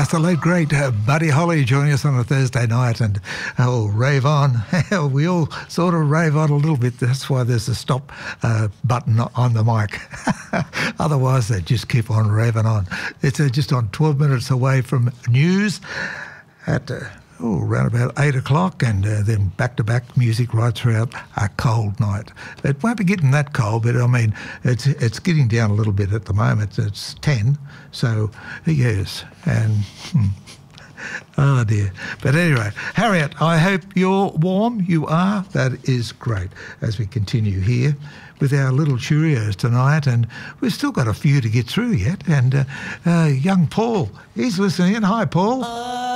Yes, the late, great Buddy Holly joining us on a Thursday night, and rave on. We all sort of rave on a little bit. That's why there's a stop button on the mic. Otherwise, they just keep on raving on. It's just on 12 minutes away from news at around about 8 o'clock, and then back-to-back music right throughout a cold night. It won't be getting that cold, but I mean, it's getting down a little bit at the moment. It's 10, so yes, and oh dear. But anyway, Harriet, I hope you're warm. You are. That is great. As we continue here with our little Cheerios tonight, and we've still got a few to get through yet. And young Paul, he's listening in. Hi, Paul.